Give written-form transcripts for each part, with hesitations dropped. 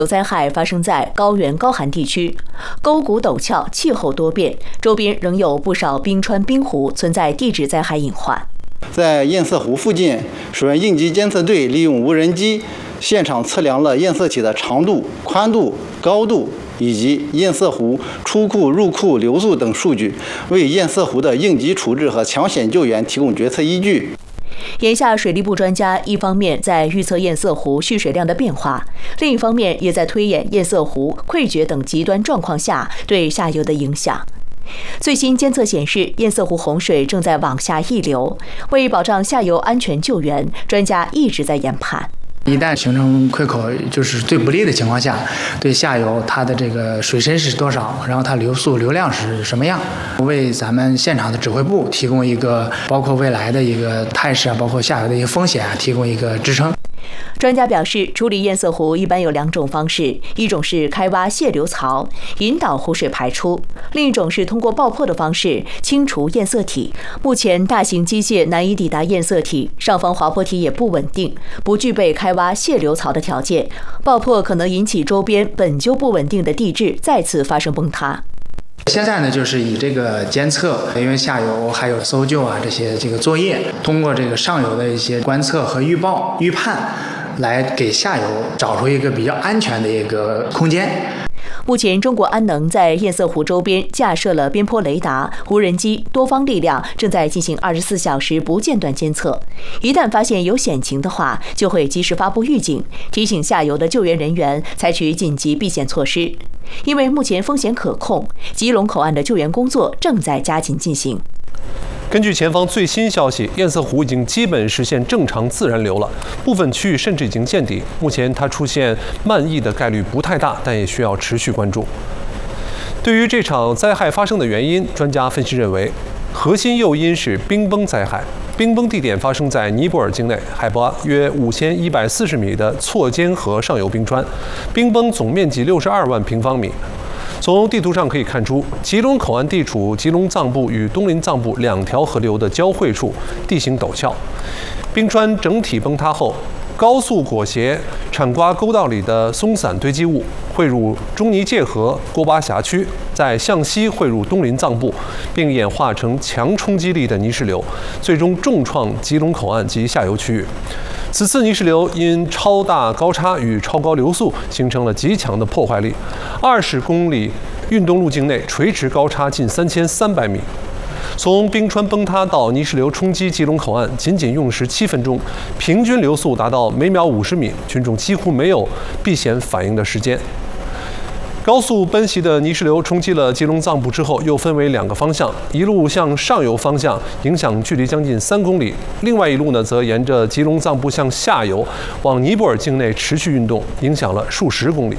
灾害发生在高原高寒地区，沟谷陡峭，气候多变，周边仍有不少冰川冰湖，存在地质灾害隐患。 在堰塞湖附近，水源应急监测队利用无人机现场测量了堰塞体的长度、宽度、高度以及堰塞湖出库、入库流速等数据，为堰塞湖的应急处置和抢险救援提供决策依据。 眼下，水利部专家一方面在预测堰塞湖蓄水量的变化，另一方面也在推演堰塞湖溃决等极端状况下对下游的影响。最新监测显示，堰塞湖洪水正在往下溢流，为保障下游安全救援，专家一直在研判。 一旦形成溃口，就是最不利的情况下，对下游它的这个水深是多少，然后它流速、流量是什么样，为咱们现场的指挥部提供一个包括未来的一个态势啊，包括下游的一些风险啊，提供一个支撑。 专家表示，处理堰塞湖一般有2种方式，一种是开挖泄流槽，引导湖水排出；另一种是通过爆破的方式清除堰塞体。目前，大型机械难以抵达堰塞体，上方滑坡体也不稳定，不具备开挖泄流槽的条件，爆破可能引起周边本就不稳定的地质再次发生崩塌。 现在呢，就是以这个监测，因为下游还有搜救啊这个作业，通过这个上游的一些观测和预报、预判，来给下游找出一个比较安全的一个空间。 目前，中国安能在堰塞湖周边架设了边坡雷达、无人机，多方力量正在进行24小时不间断监测。一旦发现有险情的话，就会及时发布预警，提醒下游的救援人员采取紧急避险措施。因为目前风险可控，基隆口岸的救援工作正在加紧进行。 根据前方最新消息，堰塞湖已经基本实现正常自然流了，部分区域甚至已经见底。目前它出现漫溢的概率不太大，但也需要持续关注。对于这场灾害发生的原因，专家分析认为，核心诱因是冰崩灾害。冰崩地点发生在尼泊尔境内，海拔约5140米的错肩河上游冰川，冰崩总面积62万平方米。从地图上可以看出，吉隆口岸地处吉隆藏布与东林藏布2条河流的交汇处，地形陡峭。冰川整体崩塌后，高速裹挟铲瓜沟道里的松散堆积物汇入中尼界河锅巴峡区，再向西汇入东林藏布，并演化成强冲击力的泥石流，最终重创吉隆口岸及下游区域。此次泥石流因超大高差与超高流速，形成了极强的破坏力。20公里运动路径内垂直高差近3300米。从冰川崩塌到泥石流冲击吉隆口岸，仅仅用时7分钟，平均流速达到每秒50米，群众几乎没有避险反应的时间。高速奔袭的泥石流冲击了吉隆藏布之后，又分为2个方向，一路向上游方向，影响距离将近3公里；另外一路呢，则沿着吉隆藏布向下游，往尼泊尔境内持续运动，影响了数十公里。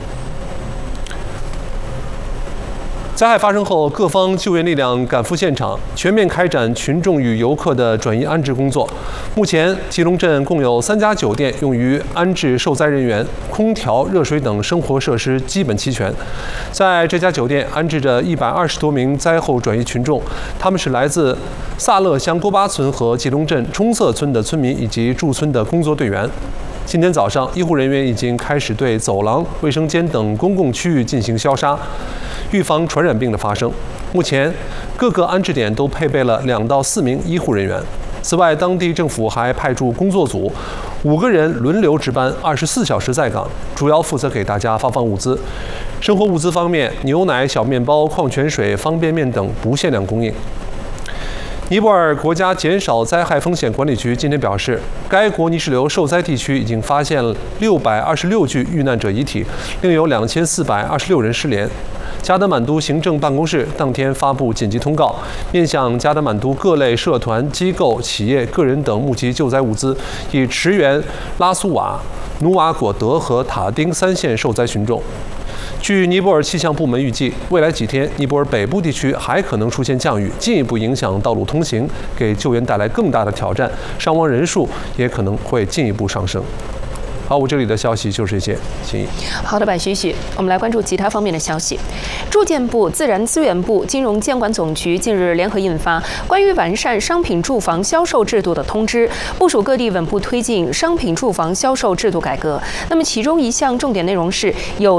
灾害发生后，各方救援力量赶赴现场，全面开展群众与游客的转移安置工作。目前，吉隆镇共有3家酒店用于安置受灾人员，空调、热水等生活设施基本齐全。在这家酒店安置着120多名灾后转移群众，他们是来自萨勒乡锅巴村和吉隆镇冲色村的村民以及驻村的工作队员。今天早上，医护人员已经开始对走廊、卫生间等公共区域进行消杀，预防传染病的发生。目前，各个安置点都配备了2到4名医护人员。此外，当地政府还派驻工作组，5个人轮流值班，24小时在岗，主要负责给大家发放物资。生活物资方面，牛奶、小面包、矿泉水、方便面等不限量供应。尼泊尔国家减少灾害风险管理局今天表示，该国泥石流受灾地区已经发现了626具遇难者遗体，另有2426人失联。加德满都行政办公室当天发布紧急通告，面向加德满都各类社团、机构、企业、个人等募集救灾物资，以驰援拉苏瓦、努瓦果德和塔丁3县受灾群众。据尼泊尔气象部门预计，未来几天，尼泊尔北部地区还可能出现降雨，进一步影响道路通行，给救援带来更大的挑战，伤亡人数也可能会进一步上升。好，我这里的消息就是这些，请怡。 好的，白徐徐，我们来关注其他方面的消息。住建部、自然资源部、金融监管总局近日联合印发关于完善商品住房销售制度的通知，部署各地稳步推进商品住房销售制度改革。那么，其中一项重点内容是有